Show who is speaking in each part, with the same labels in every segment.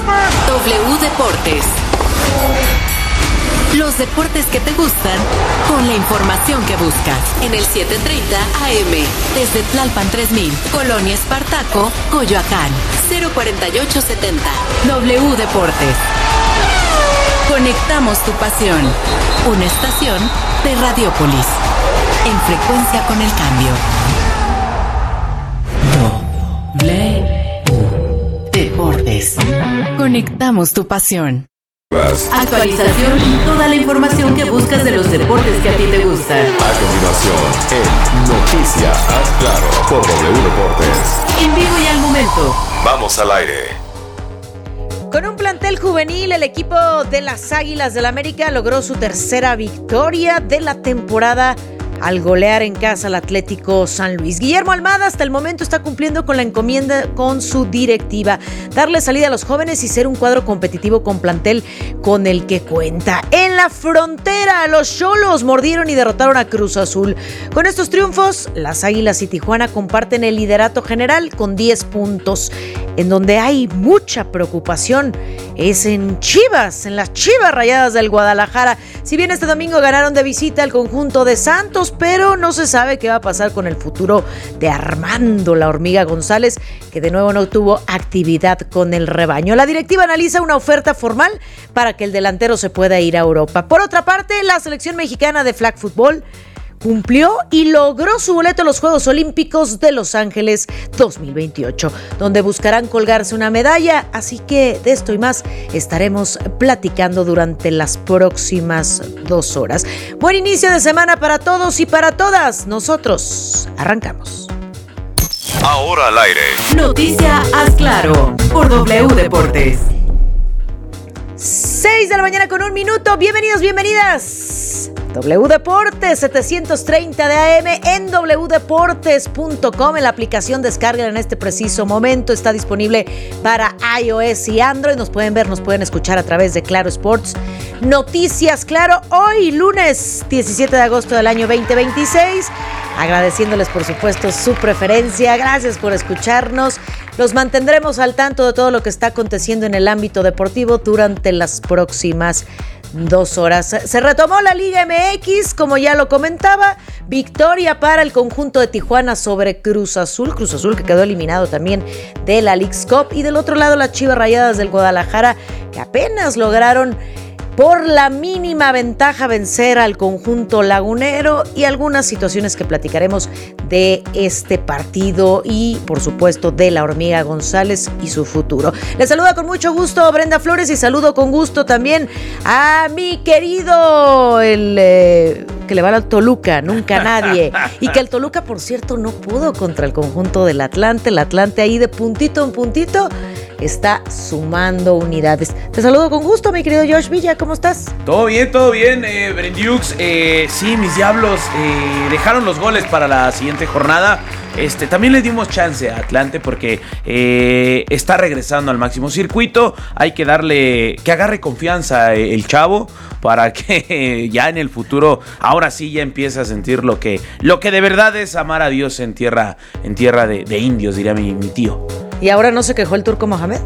Speaker 1: W Deportes. Los deportes que te gustan con la información que buscas. En el 7:30 AM. Desde Tlalpan 3000, Colonia Espartaco, Coyoacán. 04870. W Deportes. Conectamos tu pasión. Una estación de Radiopolis. En frecuencia con el cambio. W Deportes. Conectamos tu pasión. Actualización y toda la información que buscas de los deportes que a ti te gustan.
Speaker 2: A continuación, en Noticias Haz Claro por W Deportes.
Speaker 1: En vivo y al momento.
Speaker 2: Vamos al aire.
Speaker 3: Con un plantel juvenil, el equipo de las Águilas del América logró su tercera victoria de la temporada al golear en casa al Atlético San Luis. Guillermo Almada hasta el momento está cumpliendo con la encomienda con su directiva, darle salida a los jóvenes y ser un cuadro competitivo con plantel con el que cuenta. En la frontera, los Xolos mordieron y derrotaron a Cruz Azul. Con estos triunfos, las Águilas y Tijuana comparten el liderato general con 10 puntos. En donde hay mucha preocupación es en Chivas, en las Chivas Rayadas del Guadalajara. Si bien este domingo ganaron de visita al conjunto de Santos, pero no se sabe qué va a pasar con el futuro de Armando La Hormiga González, que de nuevo no tuvo actividad con el rebaño. La directiva analiza una oferta formal para que el delantero se pueda ir a Europa. Por otra parte, la selección mexicana de flag football cumplió y logró su boleto a los Juegos Olímpicos de Los Ángeles 2028, donde buscarán colgarse una medalla, así que de esto y más estaremos platicando durante las próximas 2 horas. Buen inicio de semana para todos y para todas. Nosotros arrancamos.
Speaker 2: Ahora al aire.
Speaker 1: Noticia Haz Claro por W Deportes.
Speaker 3: 6 de la mañana con 1 minuto. Bienvenidos, bienvenidas. W Deportes 730 de AM en wdeportes.com. En la aplicación descargan en este preciso momento. Está disponible para iOS y Android. Nos pueden ver, nos pueden escuchar a través de Claro Sports. Noticias Claro, hoy lunes 17 de agosto del año 2026. Agradeciéndoles por supuesto su preferencia. Gracias por escucharnos. Los mantendremos al tanto de todo lo que está aconteciendo en el ámbito deportivo durante las próximas 2 horas. Se retomó la Liga MX, como ya lo comentaba. Victoria para el conjunto de Tijuana sobre Cruz Azul. Cruz Azul que quedó eliminado también de la Leagues Cup. Y del otro lado las Chivas Rayadas del Guadalajara, que apenas lograron por la mínima ventaja vencer al conjunto lagunero, y algunas situaciones que platicaremos de este partido y por supuesto de la Hormiga González y su futuro. Les saluda con mucho gusto Brenda Flores y saludo con gusto también a mi querido que le va al Toluca, nunca nadie, y que el Toluca por cierto no pudo contra el conjunto del Atlante. El Atlante ahí de puntito en puntito está sumando unidades. Te saludo con gusto, mi querido Josh Villa, ¿cómo estás?
Speaker 4: Todo bien, Brendiux. Sí, mis diablos dejaron los goles para la siguiente jornada. También le dimos chance a Atlante porque está regresando al máximo circuito. Hay que darle, que agarre confianza el chavo para que ya en el futuro, ahora sí ya empiece a sentir lo que de verdad es amar a Dios en tierra de indios, diría mi tío.
Speaker 3: ¿Y ahora no se quejó el Turco Mohamed?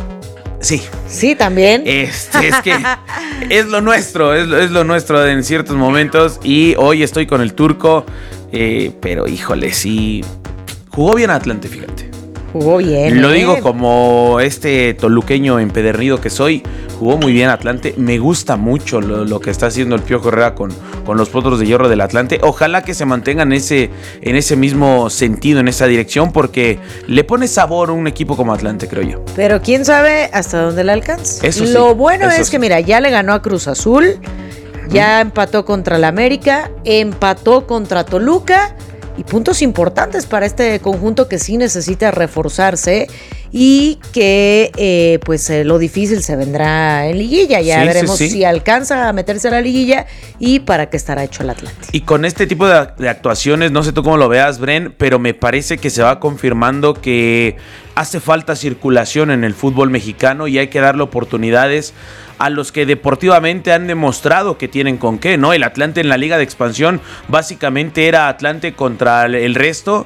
Speaker 4: Sí.
Speaker 3: Sí, también.
Speaker 4: Es que es lo nuestro, es lo nuestro en ciertos momentos. Y hoy estoy con el Turco, pero híjole, sí. Jugó bien Atlante, fíjate.
Speaker 3: Jugó bien.
Speaker 4: Lo digo como toluqueño empedernido que soy. Jugó muy bien Atlante. Me gusta mucho lo que está haciendo el Piojo Herrera con los Potros de Hierro del Atlante. Ojalá que se mantengan en ese mismo sentido, en esa dirección, porque le pone sabor a un equipo como Atlante, creo yo.
Speaker 3: Pero quién sabe hasta dónde le alcanza.
Speaker 4: Eso sí,
Speaker 3: lo bueno es
Speaker 4: sí.
Speaker 3: que, mira, ya le ganó a Cruz Azul, ya empató contra el América, empató contra Toluca. Y puntos importantes para este conjunto que sí necesita reforzarse y que lo difícil se vendrá en liguilla. Ya veremos si alcanza a meterse a la liguilla y para qué estará hecho el Atlante.
Speaker 4: Y con este tipo de actuaciones, no sé tú cómo lo veas, Bren, pero me parece que se va confirmando que hace falta circulación en el fútbol mexicano y hay que darle oportunidades a los que deportivamente han demostrado que tienen con qué, ¿no? El Atlante en la Liga de Expansión básicamente era Atlante contra el resto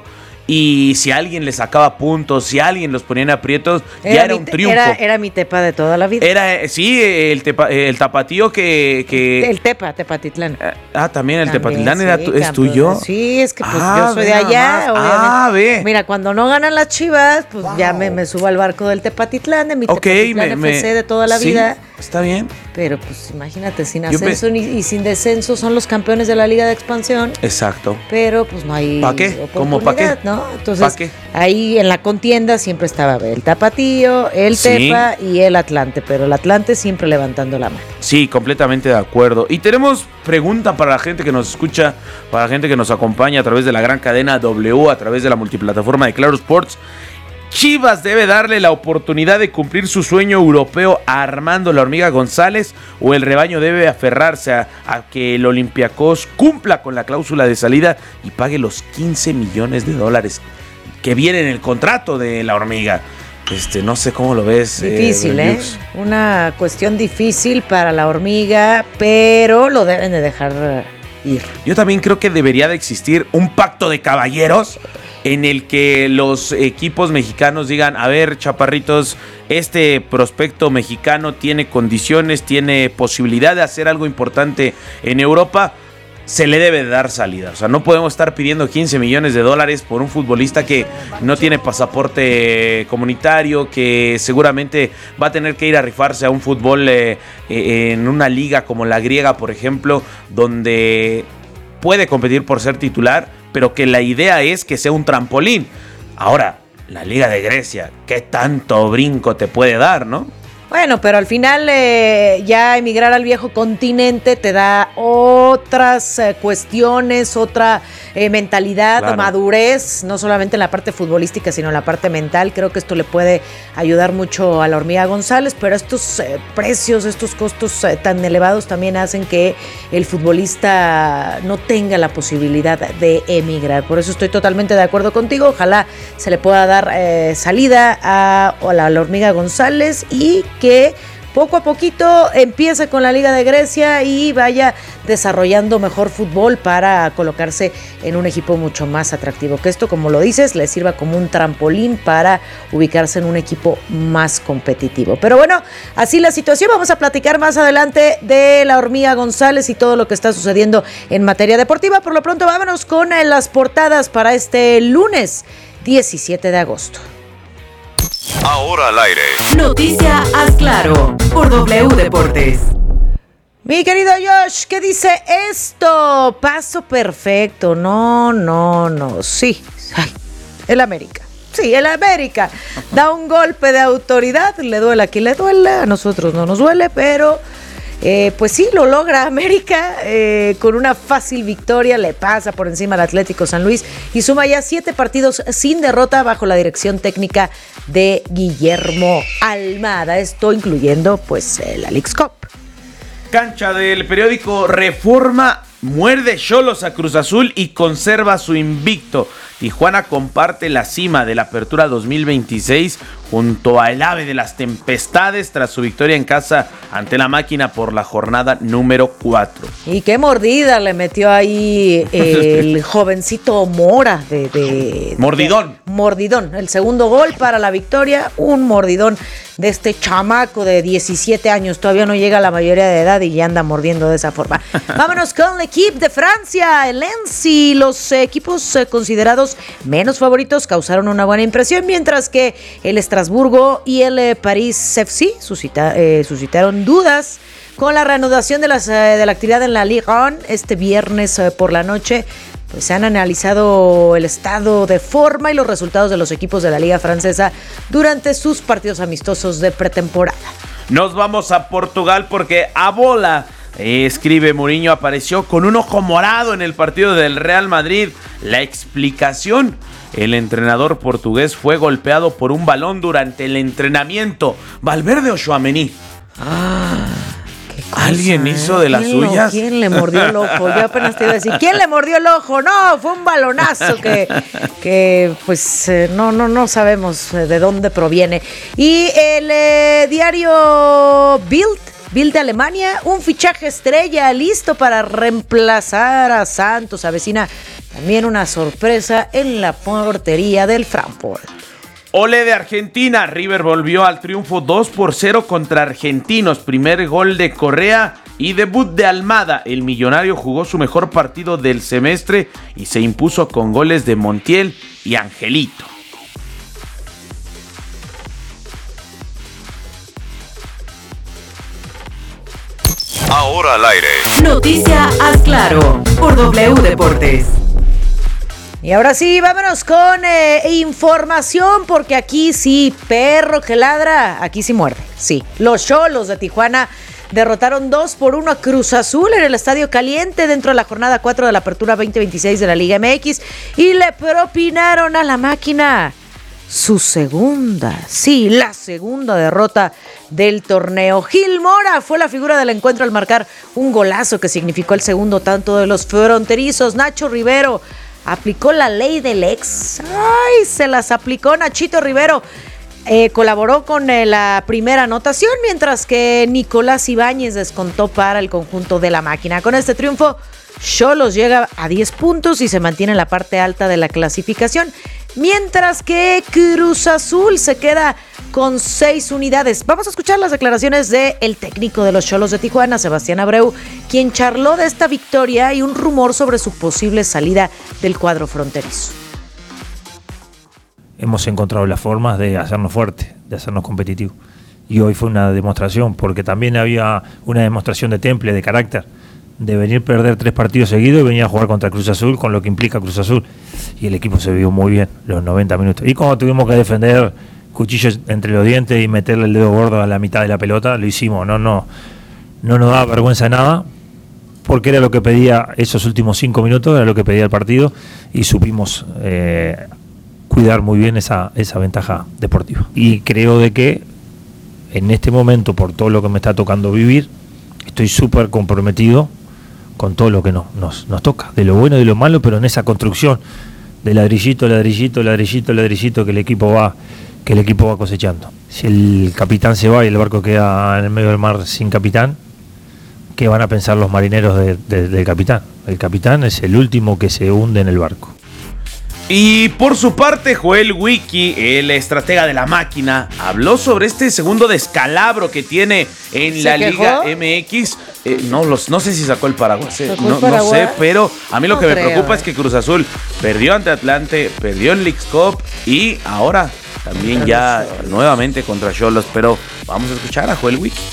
Speaker 4: y si alguien le sacaba puntos, si alguien los ponía en aprietos, ya era un triunfo.
Speaker 3: Era mi Tepa de toda la vida.
Speaker 4: Era, sí, el tapatío que...
Speaker 3: El Tepatitlán.
Speaker 4: También el
Speaker 3: También,
Speaker 4: Tepatitlán
Speaker 3: sí,
Speaker 4: ¿es tuyo?
Speaker 3: Sí, es que pues yo soy de
Speaker 4: nada
Speaker 3: allá,
Speaker 4: más.
Speaker 3: obviamente.
Speaker 4: Ve.
Speaker 3: Mira, cuando no ganan las Chivas, pues ya me subo al barco del Tepatitlán, de mi Tepatitlán FC de toda la vida.
Speaker 4: Está bien.
Speaker 3: Pero pues imagínate, sin ascenso y sin descenso son los campeones de la Liga de Expansión.
Speaker 4: Exacto.
Speaker 3: Pero pues no hay
Speaker 4: ¿Para qué? ¿Cómo para qué?
Speaker 3: ¿no? Entonces,
Speaker 4: ¿Pa qué?
Speaker 3: ahí en la contienda siempre estaba el Tapatío, el Tepa y el Atlante, pero el Atlante siempre levantando la mano.
Speaker 4: Sí, completamente de acuerdo. Y tenemos pregunta para la gente que nos escucha, para la gente que nos acompaña a través de la gran cadena W, a través de la multiplataforma de Claro Sports. ¿Chivas debe darle la oportunidad de cumplir su sueño europeo a Armando la Hormiga González o el rebaño debe aferrarse a que el Olympiacos cumpla con la cláusula de salida y pague los $15 millones que viene en el contrato de la Hormiga? No sé cómo lo ves.
Speaker 3: Difícil, una cuestión difícil para la Hormiga, pero lo deben de dejar ir.
Speaker 4: Yo también creo que debería de existir un pacto de caballeros en el que los equipos mexicanos digan, a ver, chaparritos, este prospecto mexicano tiene condiciones, tiene posibilidad de hacer algo importante en Europa, se le debe de dar salida. O sea, no podemos estar pidiendo $15 millones por un futbolista que no tiene pasaporte comunitario, que seguramente va a tener que ir a rifarse a un fútbol en una liga como la griega, por ejemplo, donde puede competir por ser titular, pero que la idea es que sea un trampolín. Ahora, la Liga de Grecia, ¿qué tanto brinco te puede dar, no?
Speaker 3: Bueno, pero al final ya emigrar al viejo continente te da otras cuestiones, otra mentalidad, claro, madurez, no solamente en la parte futbolística, sino en la parte mental. Creo que esto le puede ayudar mucho a la Hormiga González, pero estos precios, estos costos tan elevados también hacen que el futbolista no tenga la posibilidad de emigrar. Por eso estoy totalmente de acuerdo contigo. Ojalá se le pueda dar salida a la Hormiga González y que poco a poquito empiece con la Liga de Grecia y vaya desarrollando mejor fútbol para colocarse en un equipo mucho más atractivo. Que esto, como lo dices, le sirva como un trampolín para ubicarse en un equipo más competitivo. Pero bueno, así la situación. Vamos a platicar más adelante de la Hormiga González y todo lo que está sucediendo en materia deportiva. Por lo pronto, vámonos con las portadas para este lunes 17 de agosto.
Speaker 2: Ahora al aire.
Speaker 1: Noticia Haz Claro por W Deportes.
Speaker 3: Mi querido Josh, ¿qué dice esto? Paso perfecto. No. Sí. Ay, el América. Sí, el América da un golpe de autoridad. Le duele a quien le duele. A nosotros no nos duele, pero pues sí, lo logra América con una fácil victoria, le pasa por encima al Atlético San Luis y suma ya 7 partidos sin derrota bajo la dirección técnica de Guillermo Almada, esto incluyendo pues la Leagues Cup.
Speaker 4: Cancha del periódico Reforma, muerde Xolos a Cruz Azul y conserva su invicto. Tijuana comparte la cima de la Apertura 2026 junto al Ave de las Tempestades tras su victoria en casa ante la Máquina por la jornada número 4.
Speaker 3: Y qué mordida le metió ahí el jovencito Mora
Speaker 4: Mordidón.
Speaker 3: Mordidón, el segundo gol para la victoria, un mordidón de este chamaco de 17 años, todavía no llega a la mayoría de edad y ya anda mordiendo de esa forma. Vámonos con el equipo de Francia, el Lens, y los equipos considerados menos favoritos causaron una buena impresión, mientras que el Estrasburgo y el París FC suscitaron dudas con la reanudación de la actividad en la Ligue 1 este viernes por la noche. Pues se han analizado el estado de forma y los resultados de los equipos de la Liga Francesa durante sus partidos amistosos de pretemporada.
Speaker 4: Nos vamos a Portugal porque Abola, escribe Mourinho, apareció con un ojo morado en el partido del Real Madrid. La explicación: el entrenador portugués fue golpeado por un balón durante el entrenamiento. Valverde o Tchouaméni. ¿Alguien hizo de las suyas?
Speaker 3: ¿Quién le mordió el ojo? Yo apenas te iba a decir, ¿quién le mordió el ojo? No, fue un balonazo que pues no sabemos de dónde proviene. Y el diario Bild de Alemania, un fichaje estrella listo para reemplazar a Santos, avecina También una sorpresa en la portería del Frankfurt.
Speaker 4: Ole de Argentina, River volvió al triunfo 2-0 contra Argentinos, primer gol de Correa y debut de Almada. El millonario jugó su mejor partido del semestre y se impuso con goles de Montiel y Angelito.
Speaker 2: Ahora al aire.
Speaker 1: Noticia Haz Claro por W Deportes.
Speaker 3: Y ahora sí, vámonos con información, porque aquí sí, perro que ladra, aquí sí muerde. Sí, los Xolos de Tijuana derrotaron 2-1 a Cruz Azul en el Estadio Caliente dentro de la jornada 4 de la Apertura 2026 de la Liga MX y le propinaron a la máquina su segunda, sí, la segunda derrota del torneo. Gil Mora fue la figura del encuentro al marcar un golazo que significó el segundo tanto de los fronterizos. Nacho Rivero aplicó la ley del ex. ¡Ay! Se las aplicó Nachito Rivero. Colaboró con la primera anotación, mientras que Nicolás Ibáñez descontó para el conjunto de la máquina. Con este triunfo, Xolos llega a 10 puntos y se mantiene en la parte alta de la clasificación, mientras que Cruz Azul se queda con 6 unidades. Vamos a escuchar las declaraciones del técnico de los Xolos de Tijuana, Sebastián Abreu, quien charló de esta victoria y un rumor sobre su posible salida del cuadro fronterizo.
Speaker 5: Hemos encontrado las formas de hacernos fuertes, de hacernos competitivos. Y hoy fue una demostración, porque también había una demostración de temple, de carácter, de venir a perder 3 partidos seguidos y venir a jugar contra Cruz Azul, con lo que implica Cruz Azul. Y el equipo se vio muy bien los 90 minutos. Y cuando tuvimos que defender cuchillos entre los dientes y meterle el dedo gordo a la mitad de la pelota, lo hicimos. No nos daba vergüenza nada, porque era lo que pedía esos últimos 5 minutos, era lo que pedía el partido, y supimos cuidar muy bien esa ventaja deportiva. Y creo de que en este momento, por todo lo que me está tocando vivir, estoy súper comprometido con todo lo que nos toca, de lo bueno y de lo malo, pero en esa construcción de ladrillito, ladrillito, ladrillito, ladrillito que el equipo va cosechando. Si el capitán se va y el barco queda en el medio del mar sin capitán, ¿qué van a pensar los marineros del capitán? El capitán es el último que se hunde en el barco.
Speaker 4: Y por su parte, Joel Wiki, el estratega de la máquina, habló sobre este segundo descalabro que tiene en la Liga MX. No sé si sacó el paraguas, no sé, pero a mí lo que me preocupa es que Cruz Azul perdió ante Atlante, perdió en Leagues Cup y ahora también ya nuevamente contra Xolos. Pero vamos a escuchar a Joel Wiki.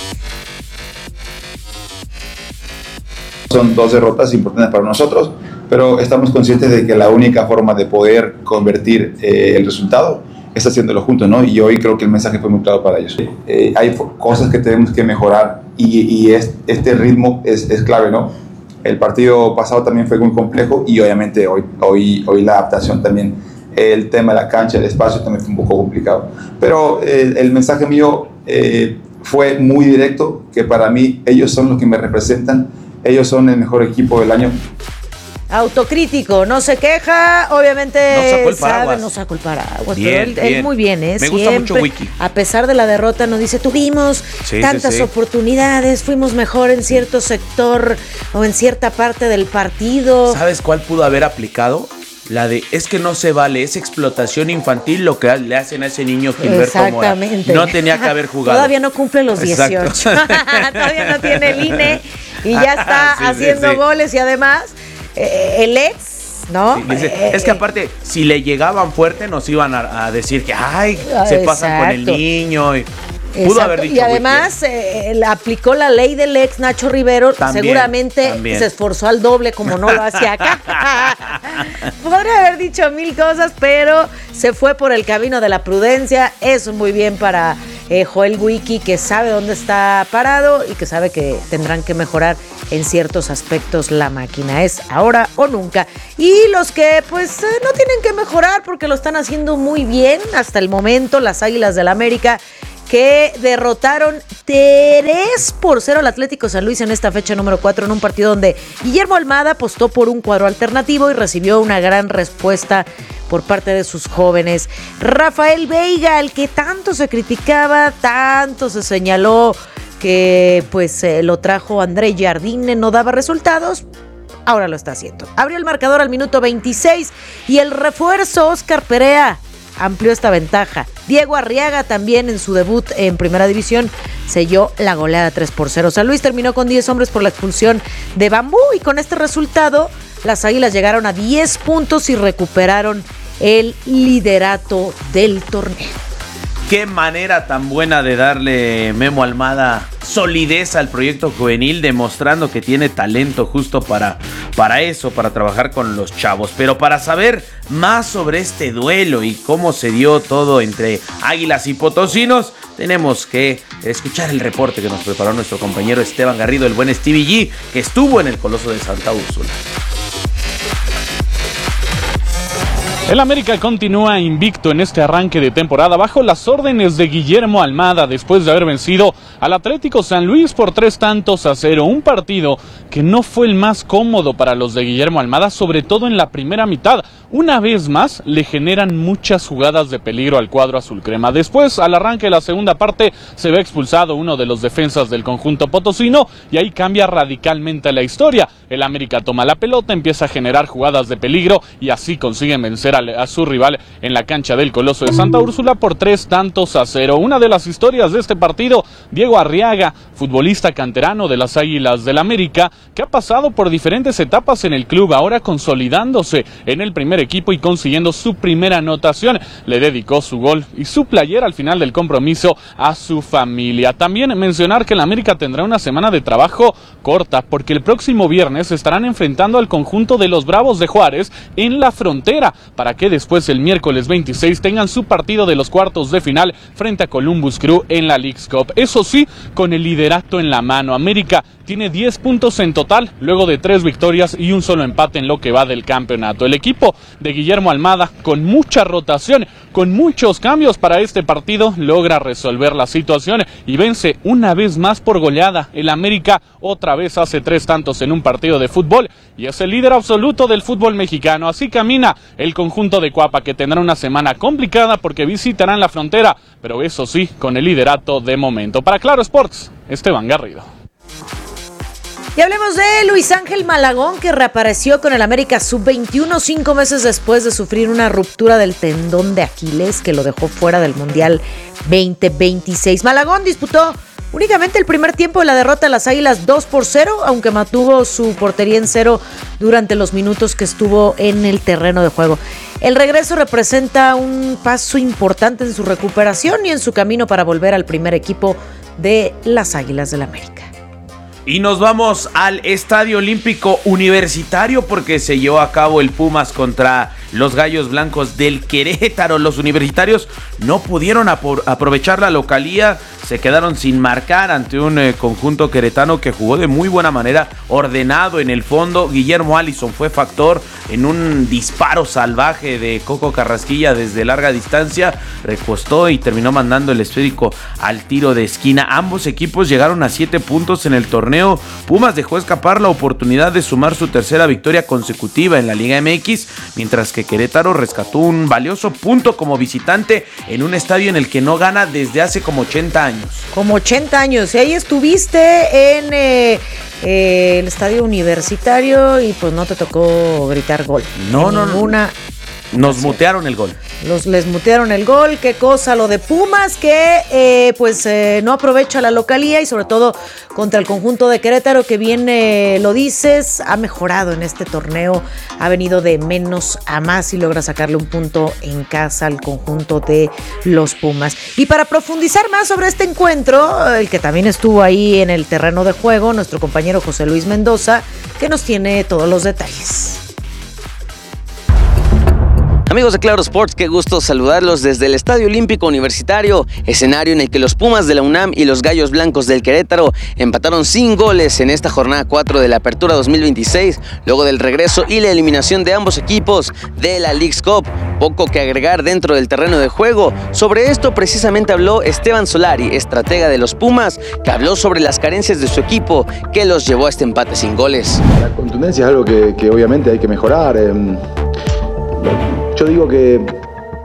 Speaker 6: Son 2 derrotas importantes para nosotros, pero estamos conscientes de que la única forma de poder convertir el resultado es haciéndolo juntos, ¿no? Y hoy creo que el mensaje fue muy claro para ellos. Hay cosas que tenemos que mejorar y este ritmo es clave, ¿no? El partido pasado también fue muy complejo y obviamente hoy la adaptación también, el tema de la cancha, el espacio también fue un poco complicado. Pero el mensaje mío fue muy directo, que para mí ellos son los que me representan, ellos son el mejor equipo del año.
Speaker 3: Autocrítico, no se queja, obviamente no sacó el paraguas,
Speaker 4: bien,
Speaker 3: pero él muy bien,
Speaker 4: Me
Speaker 3: siempre,
Speaker 4: gusta mucho Wiki.
Speaker 3: A pesar de la derrota, nos dice, tuvimos tantas oportunidades, fuimos mejor en cierto sector o en cierta parte del partido.
Speaker 4: ¿Sabes cuál pudo haber aplicado? La de, es que no se vale, es explotación infantil lo que le hacen a ese niño Gilberto Mora. No tenía que haber jugado.
Speaker 3: Todavía no cumple los 18. Todavía no tiene el INE y ya está haciendo goles y además el ex, ¿no?
Speaker 4: Sí, dice, es que aparte, si le llegaban fuerte nos iban a decir que se pasan con el niño y... Pudo haber dicho, y además
Speaker 3: aplicó la ley del ex Nacho Rivero, seguramente se esforzó al doble como no lo hacía acá. Podría haber dicho 1000 cosas, pero se fue por el camino de la prudencia. Eso muy bien para Joel Wiki, que sabe dónde está parado y que sabe que tendrán que mejorar en ciertos aspectos la máquina. Es ahora o nunca. Y los que pues no tienen que mejorar porque lo están haciendo muy bien hasta el momento, las Águilas del América, que derrotaron 3-0 al Atlético San Luis en esta fecha número 4, en un partido donde Guillermo Almada apostó por un cuadro alternativo y recibió una gran respuesta por parte de sus jóvenes. Rafael Veiga, al que tanto se criticaba, tanto se señaló que pues lo trajo André Jardine, no daba resultados. ahora lo está haciendo. Abrió el marcador al minuto 26 y el refuerzo Óscar Perea amplió esta ventaja. Diego Arriaga también en su debut en Primera División selló la goleada 3-0. San Luis terminó con 10 hombres por la expulsión de Bambú y con este resultado las Águilas llegaron a 10 puntos y recuperaron el liderato del torneo.
Speaker 4: Qué manera tan buena de darle Memo Almada solidez al proyecto juvenil, demostrando que tiene talento justo para eso, para trabajar con los chavos. Pero para saber más sobre este duelo y cómo se dio todo entre Águilas y Potosinos, tenemos que escuchar el reporte que nos preparó nuestro compañero Esteban Garrido, el buen Stevie G, que estuvo en el Coloso de Santa Úrsula.
Speaker 7: El América continúa invicto en este arranque de temporada bajo las órdenes de Guillermo Almada después de haber vencido al Atlético San Luis por 3-0, un partido que no fue el más cómodo para los de Guillermo Almada, sobre todo en la primera mitad. Una vez más le generan muchas jugadas de peligro al cuadro azul crema. Después, al arranque de la segunda parte, se ve expulsado uno de los defensas del conjunto potosino y ahí cambia radicalmente la historia. El América toma la pelota, empieza a generar jugadas de peligro y así consiguen vencer a su rival en la cancha del Coloso de Santa Úrsula por 3-0. Una de las historias de este partido, Diego Arriaga, futbolista canterano de las Águilas del América, que ha pasado por diferentes etapas en el club, ahora consolidándose en el primer equipo y consiguiendo su primera anotación. Le dedicó su gol y su playera al final del compromiso a su familia. También mencionar que el América tendrá una semana de trabajo corta, porque el próximo viernes estarán enfrentando al conjunto de los Bravos de Juárez en la Frontera, para que después el miércoles 26 tengan su partido de los cuartos de final frente a Columbus Crew en la Leagues Cup. Eso sí, con el liderato en la mano. América tiene 10 puntos en total, luego de 3 victorias y un solo empate en lo que va del campeonato. El equipo de Guillermo Almada, con mucha rotación, con muchos cambios para este partido, logra resolver la situación y vence una vez más por goleada. El América otra vez hace 3 tantos en un partido de fútbol y es el líder absoluto del fútbol mexicano. Así camina el conjunto de Cuapa, que tendrá una semana complicada porque visitarán la Frontera, pero eso sí, con el liderato de momento. Para Claro Sports, Esteban Garrido.
Speaker 3: Y hablemos de Luis Ángel Malagón, que reapareció con el América Sub-21 5 meses después de sufrir una ruptura del tendón de Aquiles que lo dejó fuera del Mundial 2026. Malagón disputó únicamente el primer tiempo de la derrota a las Águilas 2-0, aunque mantuvo su portería en 0 durante los minutos que estuvo en el terreno de juego. El regreso representa un paso importante en su recuperación y en su camino para volver al primer equipo de las Águilas del América.
Speaker 4: Y nos vamos al Estadio Olímpico Universitario porque se llevó a cabo el Pumas contra los Gallos Blancos del Querétaro. Los universitarios no pudieron aprovechar la localía, se quedaron sin marcar ante un conjunto queretano que jugó de muy buena manera, ordenado en el fondo. Guillermo Allison fue factor en un disparo salvaje de Coco Carrasquilla desde larga distancia, recostó y terminó mandando el esférico al tiro de esquina. Ambos equipos llegaron a 7 puntos en el torneo. Pumas dejó escapar la oportunidad de sumar su tercera victoria consecutiva en la Liga MX, mientras que Querétaro rescató un valioso punto como visitante en un estadio en el que no gana desde hace como 80 años. Como 80 años, y ahí estuviste en el Estadio Universitario y pues no te tocó gritar gol. No. Nos mutearon el gol. Les mutearon el gol. Qué cosa lo de Pumas, que no aprovecha la localía y sobre todo contra el conjunto de Querétaro, que bien lo dices, ha mejorado en este torneo, ha venido de menos a más y logra sacarle un punto en casa al conjunto de los Pumas. Y para profundizar más sobre este encuentro, el que también estuvo ahí en el terreno de juego, nuestro compañero José Luis Mendoza, que nos tiene todos los detalles.
Speaker 8: Amigos de Claro Sports, qué gusto saludarlos desde el Estadio Olímpico Universitario, escenario en el que los Pumas de la UNAM y los Gallos Blancos del Querétaro empataron sin goles en esta jornada 4 de la Apertura 2026, luego del regreso y la eliminación de ambos equipos de la Leagues Cup. Poco que agregar dentro del terreno de juego. Sobre esto precisamente habló Esteban Solari, estratega de los Pumas, que habló sobre las carencias de su equipo que los llevó a este empate sin goles.
Speaker 6: La contundencia es algo que obviamente hay que mejorar. Yo digo que